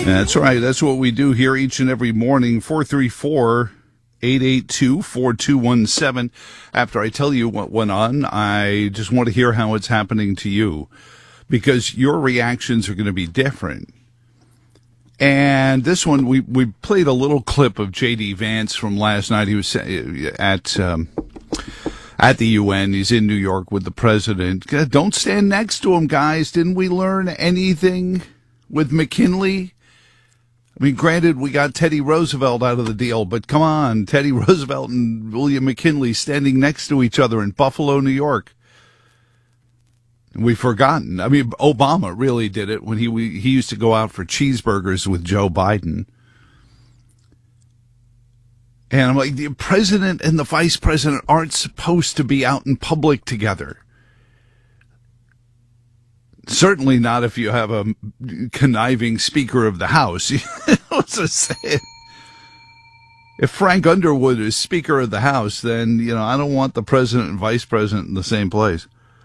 That's right. That's what we do here each and every morning. 434-882-4217. After I tell you what went on, I just want to hear how it's happening to you, because your reactions are going to be different. And this one, we played a little clip of J.D. Vance from last night. He was at the UN. He's in New York with the president. Don't stand next to him, guys. Didn't we learn anything with McKinley? I mean, granted, we got Teddy Roosevelt out of the deal, but come on, Teddy Roosevelt and William McKinley standing next to each other in Buffalo, New York. We've forgotten. I mean, Obama really did it when he used to go out for cheeseburgers with Joe Biden. And I'm like, the president and the vice president aren't supposed to be out in public together. Certainly not if you have a conniving Speaker of the House. If Frank Underwood is Speaker of the House, then, I don't want the president and vice president in the same place.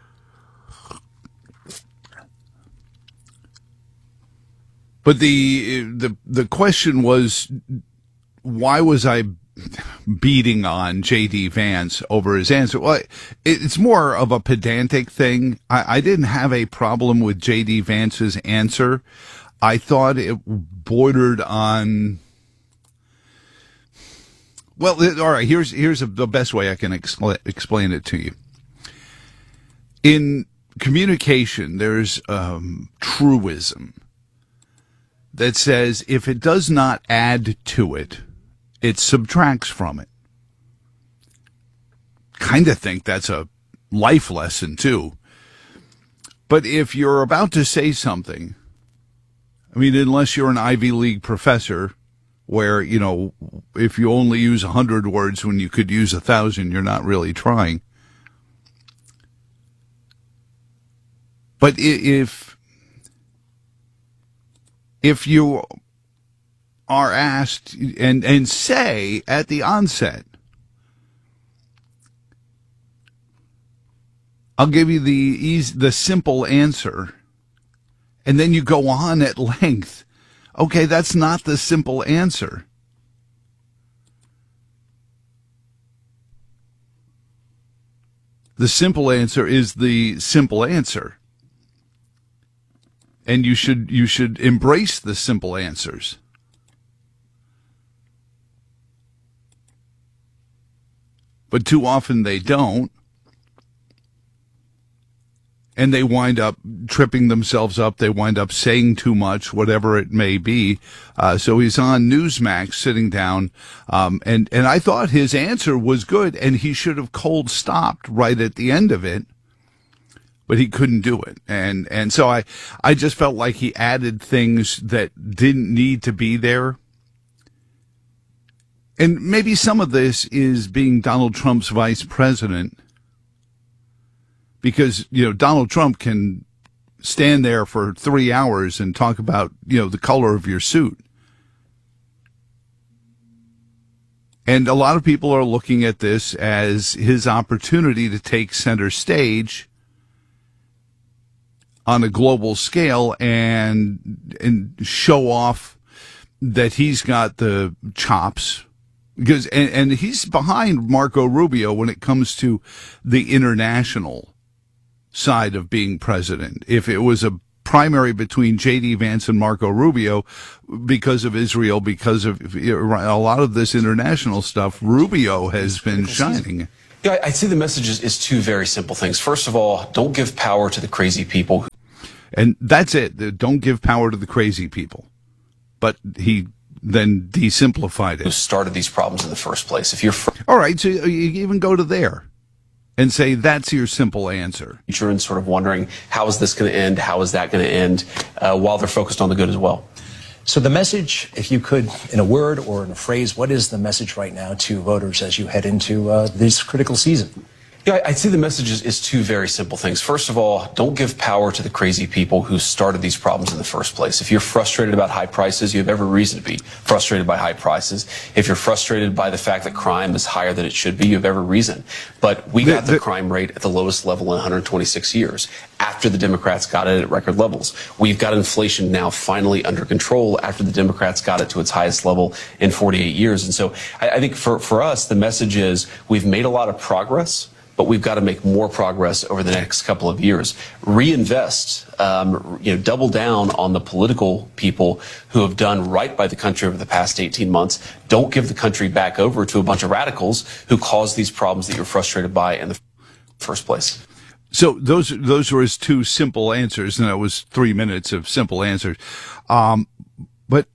But the question was, why was I beating on J.D. Vance over his answer? Well, it's more of a pedantic thing. I didn't have a problem with J.D. Vance's answer. I thought it bordered on, well, all right, here's the best way I can explain it to you. In communication, there's truism that says if it does not add to it, it subtracts from it. Kind of think that's a life lesson, too. But if you're about to say something, I mean, unless you're an Ivy League professor where, if you only use 100 words when you could use 1,000, you're not really trying. But if you are asked and say at the onset, I'll give you the simple answer, and then you go on at length. Okay, that's not the simple answer. The simple answer is the simple answer. And you should embrace the simple answers. But too often they don't. And they wind up tripping themselves up. They wind up saying too much, whatever it may be. So he's on Newsmax sitting down. And I thought his answer was good, and he should have cold stopped right at the end of it. But he couldn't do it. And so I just felt like he added things that didn't need to be there. And maybe some of this is being Donald Trump's vice president, because, Donald Trump can stand there for 3 hours and talk about, the color of your suit. And a lot of people are looking at this as his opportunity to take center stage on a global scale and show off that he's got the chops. Because and he's behind Marco Rubio when it comes to the international side of being president. If it was a primary between J.D. Vance and Marco Rubio, because of Israel, because of a lot of this international stuff, Rubio has been shining. Yeah, I see the message is two very simple things. First of all, don't give power to the crazy people. And that's it. Don't give power to the crazy people. But he then de-simplified it. Who started these problems in the first place. If you're all right, so you even go to there and say that's your simple answer. You're in sort of wondering, how is this going to end? How is that going to end? While they're focused on the good as well. So the message, if you could, in a word or in a phrase, what is the message right now to voters as you head into this critical season? Yeah, I'd say the message is two very simple things. First of all, don't give power to the crazy people who started these problems in the first place. If you're frustrated about high prices, you have every reason to be frustrated by high prices. If you're frustrated by the fact that crime is higher than it should be, you have every reason. But we got the crime rate at the lowest level in 126 years after the Democrats got it at record levels. We've got inflation now finally under control after the Democrats got it to its highest level in 48 years. And so I think for us, the message is we've made a lot of progress, but we've got to make more progress over the next couple of years. Reinvest, double down on the political people who have done right by the country over the past 18 months. Don't give the country back over to a bunch of radicals who caused these problems that you're frustrated by in the first place. So those were his two simple answers, and that was 3 minutes of simple answers. But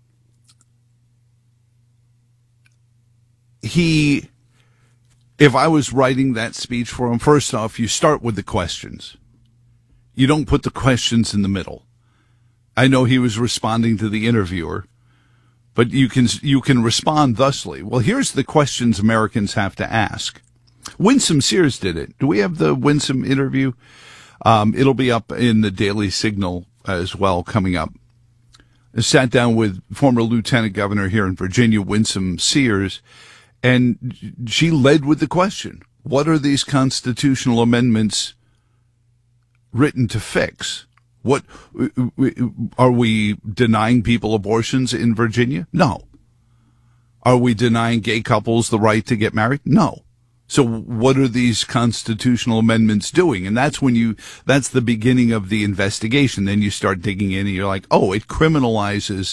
if I was writing that speech for him, first off, you start with the questions. You don't put the questions in the middle. I know he was responding to the interviewer, but you can respond thusly. Well, here's the questions Americans have to ask. Winsome Sears did it. Do we have the Winsome interview? It'll be up in the Daily Signal as well coming up. I sat down with former Lieutenant Governor here in Virginia, Winsome Sears, and she led with the question, what are these constitutional amendments written to fix? What are we denying people abortions in Virginia? No. Are we denying gay couples the right to get married? No. So what are these constitutional amendments doing? And that's that's the beginning of the investigation. Then you start digging in and you're like, oh, it criminalizes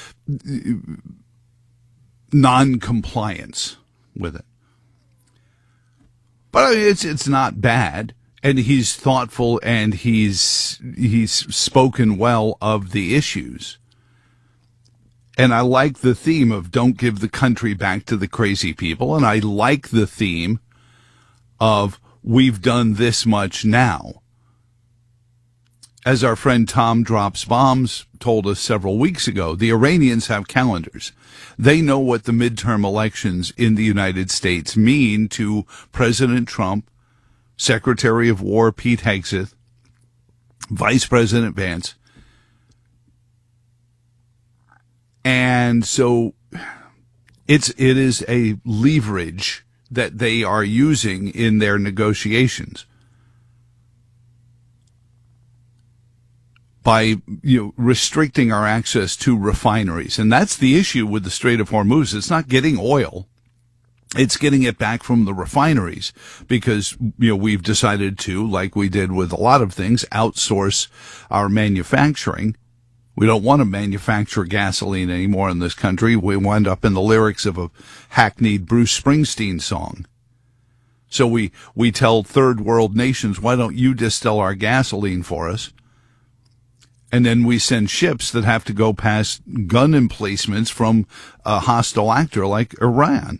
non-compliance with it. But it's not bad. And he's thoughtful and he's spoken well of the issues. And I like the theme of don't give the country back to the crazy people. And I like the theme of we've done this much now. As our friend Tom Drops Bombs told us several weeks ago, the Iranians have calendars. They know what the midterm elections in the United States mean to President Trump, Secretary of War Pete Hegseth, Vice President Vance. And so it is a leverage that they are using in their negotiations by restricting our access to refineries. And that's the issue with the Strait of Hormuz. It's not getting oil. It's getting it back from the refineries because, we've decided to, like we did with a lot of things, outsource our manufacturing. We don't want to manufacture gasoline anymore in this country. We wind up in the lyrics of a hackneyed Bruce Springsteen song. So we tell third world nations, why don't you distill our gasoline for us? And then we send ships that have to go past gun emplacements from a hostile actor like Iran.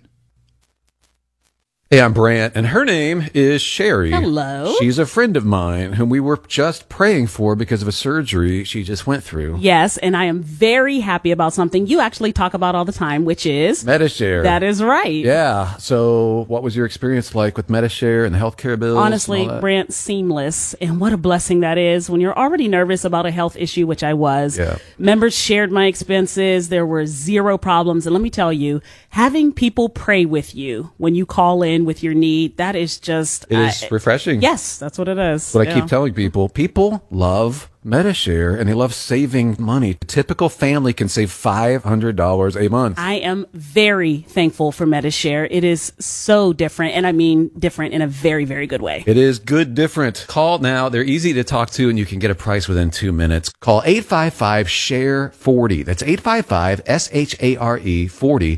Hey, I'm Brant, and her name is Sherry. Hello. She's a friend of mine whom we were just praying for because of a surgery she just went through. Yes, and I am very happy about something you actually talk about all the time, which is Medi-Share. That is right. Yeah. So what was your experience like with Medi-Share and the healthcare bills? Honestly, Brant, seamless. And what a blessing that is when you're already nervous about a health issue, which I was. Yeah. Members shared my expenses. There were zero problems. And let me tell you, having people pray with you when you call in with your need, that is just... It is refreshing. Yes, that's what it is. What I keep telling people love Medi-Share and they love saving money. A typical family can save $500 a month. I am very thankful for Medi-Share. It is so different, and I mean different in a very, very good way. It is good different. Call now. They're easy to talk to, and you can get a price within 2 minutes. Call 855-SHARE-40. That's 855-SHARE-40.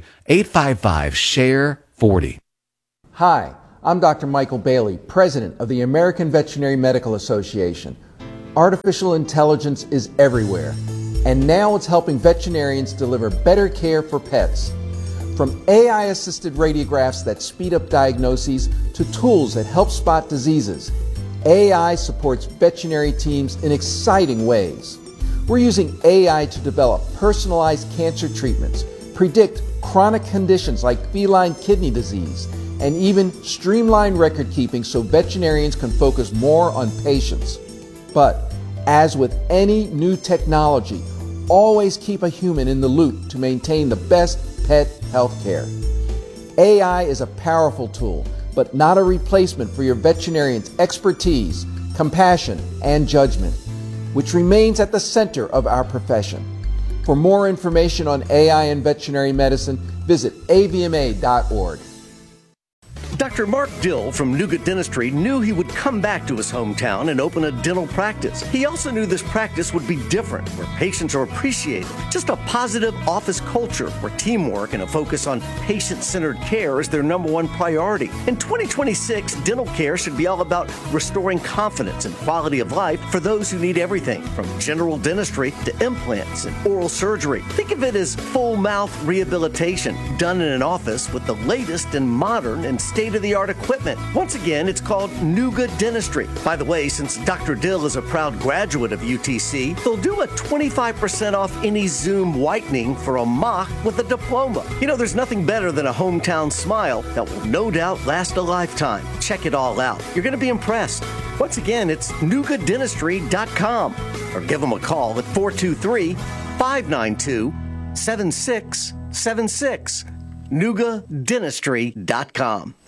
855-SHARE-40. Hi, I'm Dr. Michael Bailey, President of the American Veterinary Medical Association. Artificial intelligence is everywhere, and now it's helping veterinarians deliver better care for pets. From AI-assisted radiographs that speed up diagnoses to tools that help spot diseases, AI supports veterinary teams in exciting ways. We're using AI to develop personalized cancer treatments, predict chronic conditions like feline kidney disease, and even streamline record keeping so veterinarians can focus more on patients. But as with any new technology, always keep a human in the loop to maintain the best pet health care. AI is a powerful tool, but not a replacement for your veterinarian's expertise, compassion, and judgment, which remains at the center of our profession. For more information on AI and veterinary medicine, visit avma.org. Dr. Mark Dill from Nougat Dentistry knew he would come back to his hometown and open a dental practice. He also knew this practice would be different, where patients are appreciated. Just a positive office culture where teamwork and a focus on patient-centered care is their number one priority. In 2026, dental care should be all about restoring confidence and quality of life for those who need everything, from general dentistry to implants and oral surgery. Think of it as full mouth rehabilitation done in an office with the latest and modern and state-of-the-art equipment. Once again, it's called Nougat Dentistry. By the way, since Dr. Dill is a proud graduate of UTC, they'll do a 25% off any Zoom whitening for a mock with a diploma. You know, there's nothing better than a hometown smile that will no doubt last a lifetime. Check it all out. You're going to be impressed. Once again, it's nougatdentistry.com or give them a call at 423-592-7676. nougatdentistry.com.